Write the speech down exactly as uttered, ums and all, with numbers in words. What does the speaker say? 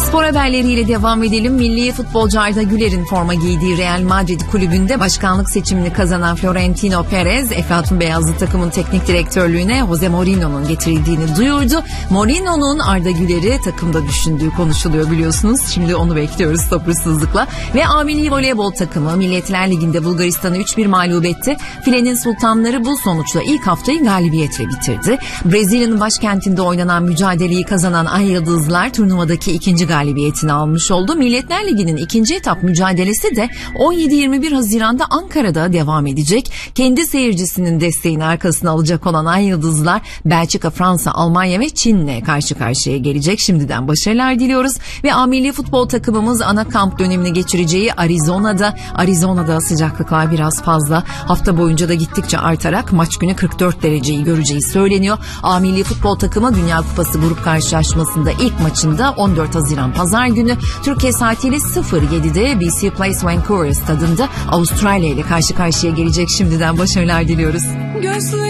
Spor haberleriyle devam edelim. Milli futbolcu Arda Güler'in forma giydiği Real Madrid kulübünde başkanlık seçimini kazanan Florentino Perez, Efe Hatun Beyazlı takımın teknik direktörlüğüne Jose Mourinho'nun getirildiğini duyurdu. Mourinho'nun Arda Güler'i takımda düşündüğü konuşuluyor biliyorsunuz. Şimdi onu bekliyoruz sabırsızlıkla. Ve A Milli Voleybol takımı Milletler Ligi'nde Bulgaristan'ı üç bir mağlup etti. Filenin sultanları bu sonuçla ilk haftayı galibiyetle bitirdi. Brezilya'nın başkentinde oynanan mücadeleyi kazanan Ay Yıldızlar turnuvadaki ikinci galibiyetini almış oldu. Milletler Ligi'nin ikinci etap mücadelesi de on yedi yirmi bir Haziran'da Ankara'da devam edecek. Kendi seyircisinin desteğini arkasına alacak olan Ay Yıldızlar Belçika, Fransa, Almanya ve Çin'le karşı karşıya gelecek. Şimdiden başarılar diliyoruz. Ve A Milli Futbol takımımız ana kamp dönemini geçireceği Arizona'da. Arizona'da sıcaklıklar biraz fazla. Hafta boyunca da gittikçe artarak maç günü kırk dört dereceyi göreceği söyleniyor. A Milli Futbol takımı Dünya Kupası grup karşılaşmasında ilk maçında on dört Haziran Pazar günü Türkiye saatiyle sıfır yedide B C Place Vancouver stadında Avustralya ile karşı karşıya gelecek. Şimdiden başarılar diliyoruz.